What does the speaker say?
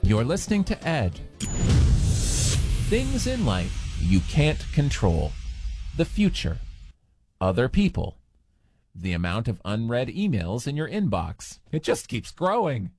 You're listening to Ed. Things in life you can't control. The future. Other people. The amount of unread emails in your inbox. It just keeps growing.